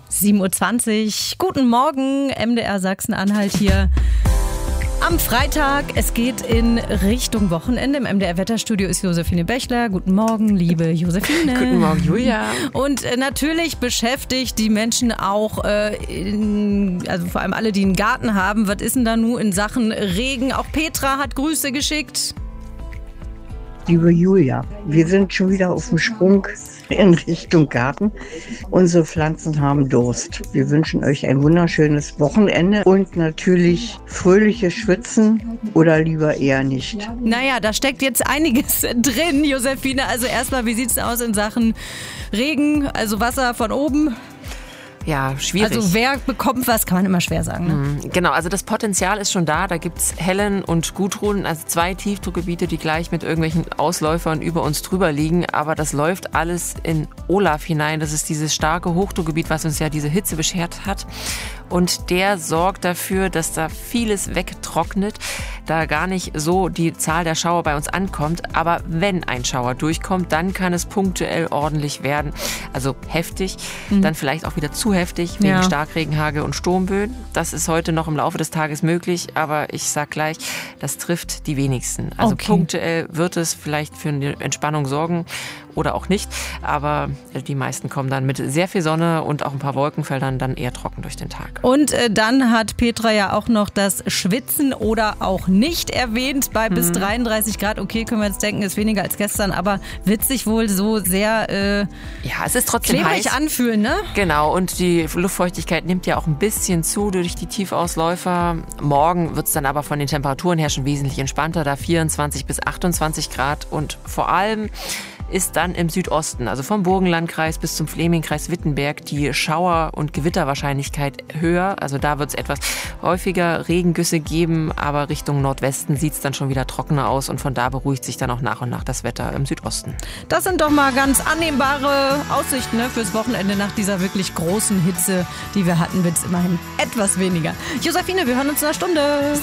7:20 Uhr. Guten Morgen, MDR Sachsen-Anhalt hier. Am Freitag, es geht in Richtung Wochenende. Im MDR-Wetterstudio ist Josephine Bächler. Guten Morgen, liebe Josephine. Guten Morgen, Julia. Und natürlich beschäftigt die Menschen auch, also vor allem alle, die einen Garten haben. Was ist denn da nun in Sachen Regen? Auch Petra hat Grüße geschickt. Liebe Julia, wir sind schon wieder auf dem Sprung in Richtung Garten. Unsere Pflanzen haben Durst. Wir wünschen euch ein wunderschönes Wochenende und natürlich fröhliches Schwitzen oder lieber eher nicht. Naja, da steckt jetzt einiges drin, Josephine. Also erstmal, wie sieht es aus in Sachen Regen, also Wasser von oben? Ja, schwierig. Also wer bekommt was, kann man immer schwer sagen. Ne? Genau, also das Potenzial ist schon da. Da gibt's Helen und Gudrun, also 2 Tiefdruckgebiete, die gleich mit irgendwelchen Ausläufern über uns drüber liegen. Aber das läuft alles in Olaf hinein. Das ist dieses starke Hochdruckgebiet, was uns ja diese Hitze beschert hat. Und der sorgt dafür, dass da vieles wegtrocknet, da gar nicht so die Zahl der Schauer bei uns ankommt. Aber wenn ein Schauer durchkommt, dann kann es punktuell ordentlich werden. Also heftig, dann vielleicht auch wieder zu heftig wegen Starkregen, Hagel und Sturmböen. Das ist heute noch im Laufe des Tages möglich, aber ich sag gleich, das trifft die wenigsten. Also punktuell wird es vielleicht für eine Entspannung sorgen oder auch nicht, aber die meisten kommen dann mit sehr viel Sonne und auch ein paar Wolkenfeldern dann eher trocken durch den Tag. Und dann hat Petra ja auch noch das Schwitzen oder auch nicht erwähnt bei bis 33 Grad. Okay, können wir jetzt denken, ist weniger als gestern, aber wird sich wohl so sehr ja, es ist trotzdem klebrig heiß anfühlen, ne? Genau, und die Luftfeuchtigkeit nimmt ja auch ein bisschen zu durch die Tiefausläufer. Morgen wird es dann aber von den Temperaturen her schon wesentlich entspannter, da 24 bis 28 Grad und vor allem ist dann im Südosten, also vom Burgenlandkreis bis zum Flemingkreis Wittenberg, die Schauer- und Gewitterwahrscheinlichkeit höher. Also da wird es etwas häufiger Regengüsse geben, aber Richtung Nordwesten sieht es dann schon wieder trockener aus und von da beruhigt sich dann auch nach und nach das Wetter im Südosten. Das sind doch mal ganz annehmbare Aussichten, ne, fürs Wochenende nach dieser wirklich großen Hitze, die wir hatten, wird es immerhin etwas weniger. Josephine, wir hören uns in einer Stunde.